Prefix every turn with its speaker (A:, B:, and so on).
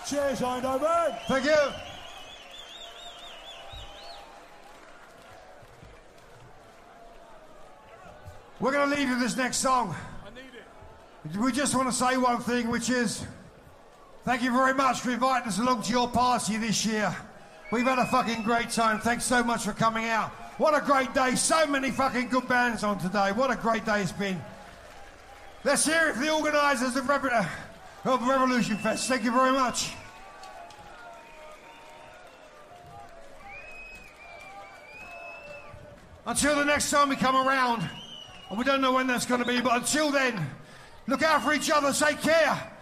A: Cheers, Eindhoven.
B: Thank you. We're going to leave you with this next song.
A: I need it.
B: We just want to say one thing, which is thank you very much for inviting us along to your party this year. We've had a fucking great time. Thanks so much for coming out. What a great day. So many fucking good bands on today. What a great day it's been. Let's hear it for the organisers of Revolution Fest. Thank you very much. Until the next time we come around, and we don't know when that's going to be, but until then, look out for each other, take care.